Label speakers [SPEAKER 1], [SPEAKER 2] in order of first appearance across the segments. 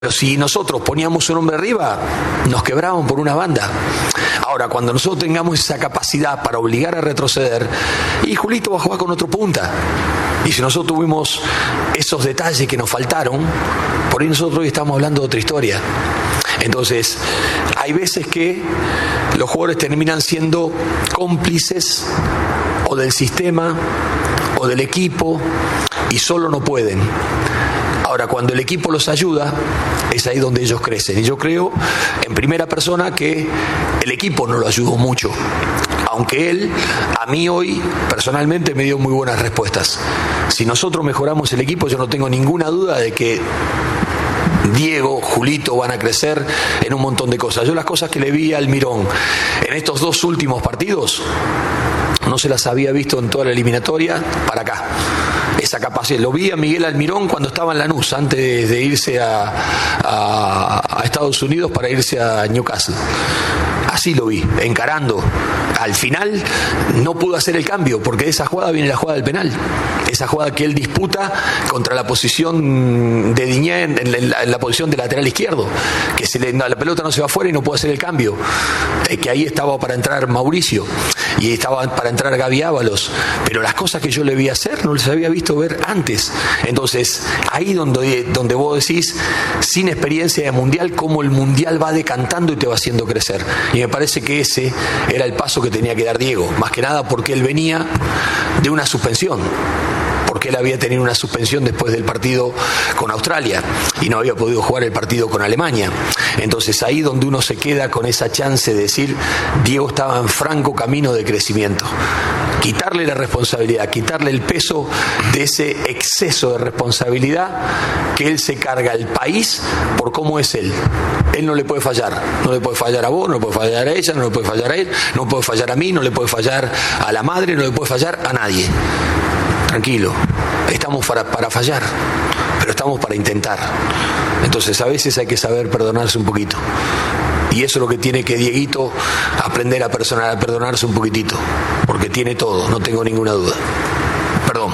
[SPEAKER 1] Pero si nosotros poníamos un hombre arriba, nos quebraban por una banda. Ahora, cuando nosotros tengamos esa capacidad para obligar a retroceder, y Julito va a jugar con otro punta. Y si nosotros tuvimos esos detalles que nos faltaron, por ahí nosotros hoy estamos hablando de otra historia. Entonces, hay veces que los jugadores terminan siendo cómplices o del sistema o del equipo y solo no pueden. Ahora, cuando el equipo los ayuda, es ahí donde ellos crecen. Y yo creo, en primera persona, que el equipo no lo ayudó mucho. Aunque él, a mí hoy, personalmente, me dio muy buenas respuestas. Si nosotros mejoramos el equipo, yo no tengo ninguna duda de que Diego, Julito van a crecer en un montón de cosas. Yo las cosas que le vi a Almirón en estos 2 últimos partidos, no se las había visto en toda la eliminatoria para acá. Esa capacidad. Lo vi a Miguel Almirón cuando estaba en Lanús, antes de irse a Estados Unidos para irse a Newcastle. Así lo vi, encarando. Al final no pudo hacer el cambio, porque de esa jugada viene la jugada del penal. Esa jugada que él disputa contra la posición de Diñé en la posición de lateral izquierdo, que la pelota no se va afuera y no puede hacer el cambio. Que ahí estaba para entrar Mauricio y estaba para entrar Gaby Ábalos, pero las cosas que yo le vi hacer no les había visto ver antes. Entonces, ahí donde vos decís, sin experiencia de mundial, cómo el mundial va decantando y te va haciendo crecer. Y me parece que ese era el paso que tenía que dar Diego, más que nada porque él venía de una suspensión, porque él había tenido una suspensión después del partido con Australia y no había podido jugar el partido con Alemania. Entonces ahí donde uno se queda con esa chance de decir, Diego estaba en franco camino de crecimiento. Quitarle la responsabilidad, quitarle el peso de ese exceso de responsabilidad que él se carga al país por cómo es él. Él no le puede fallar, no le puede fallar a vos, no le puede fallar a ella, no le puede fallar a él, no puede fallar a mí, no le puede fallar a la madre, no le puede fallar a nadie. Tranquilo, estamos para fallar, pero estamos para intentar. Entonces a veces hay que saber perdonarse un poquito. Y eso es lo que tiene que Dieguito aprender a perdonarse un poquitito, porque tiene todo, no tengo ninguna duda. Perdón.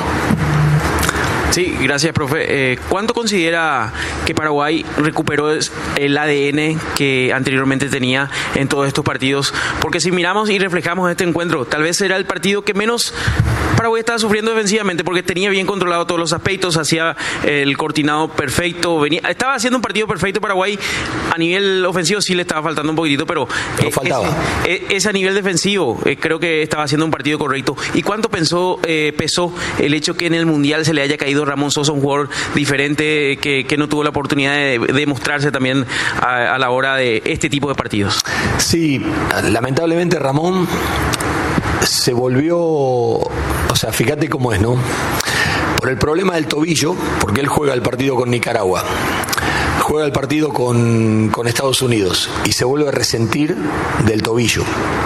[SPEAKER 2] Sí, gracias, profe. ¿Cuánto considera que Paraguay recuperó el ADN que anteriormente tenía en todos estos partidos? Porque si miramos y reflejamos este encuentro, tal vez era el partido que menos Paraguay estaba sufriendo defensivamente, porque tenía bien controlado todos los aspectos, hacía el cortinado perfecto, estaba haciendo un partido perfecto. Paraguay a nivel ofensivo sí le estaba faltando un poquitito, pero
[SPEAKER 1] faltaba.
[SPEAKER 2] Ese a nivel defensivo creo que estaba haciendo un partido correcto. ¿Y cuánto pesó el hecho que en el Mundial se le haya caído Ramón Sosa, un jugador diferente que no tuvo la oportunidad de mostrarse también a la hora de este tipo de partidos?
[SPEAKER 1] Sí, lamentablemente Ramón se volvió, o sea, fíjate cómo es, ¿no? Por el problema del tobillo, porque él juega el partido con Nicaragua, juega el partido con Estados Unidos y se vuelve a resentir del tobillo.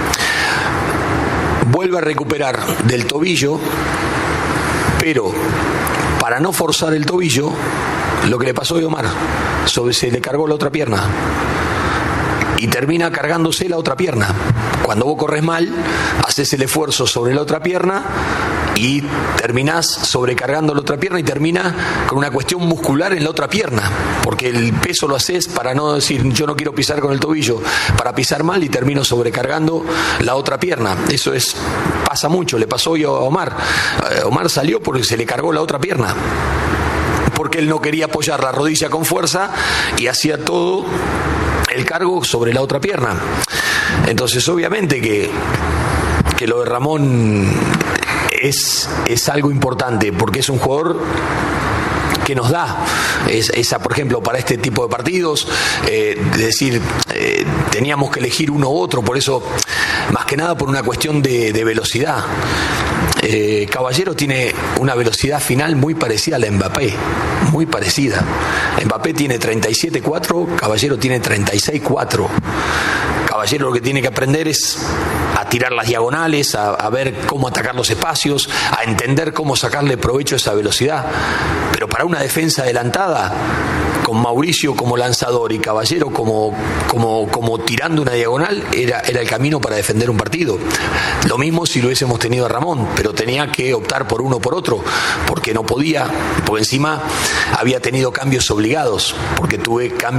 [SPEAKER 1] Vuelve a recuperar del tobillo, pero para no forzar el tobillo, lo que le pasó a Omar, se le cargó la otra pierna y termina cargándose la otra pierna. Cuando vos corres mal, haces el esfuerzo sobre la otra pierna y terminás sobrecargando la otra pierna y termina con una cuestión muscular en la otra pierna, porque el peso lo haces para no decir yo no quiero pisar con el tobillo, para pisar mal y termino sobrecargando la otra pierna. Eso pasa mucho, le pasó hoy a Omar. Omar salió porque se le cargó la otra pierna, porque él no quería apoyar la rodilla con fuerza y hacía todo el cargo sobre la otra pierna. Entonces obviamente que lo de Ramón es algo importante, porque es un jugador que nos da esa, por ejemplo, para este tipo de partidos, decir, teníamos que elegir uno u otro, por eso, más que nada por una cuestión de velocidad. Caballero tiene una velocidad final muy parecida a la de Mbappé, muy parecida. Mbappé tiene 37.4, Caballero tiene 36.4. Caballero lo que tiene que aprender es a tirar las diagonales, a ver cómo atacar los espacios, a entender cómo sacarle provecho a esa velocidad. Pero para una defensa adelantada, con Mauricio como lanzador y Caballero como tirando una diagonal, era el camino para defender un partido. Lo mismo si lo hubiésemos tenido a Ramón, pero tenía que optar por uno o por otro, porque no podía, porque encima había tenido cambios obligados, porque tuve cambios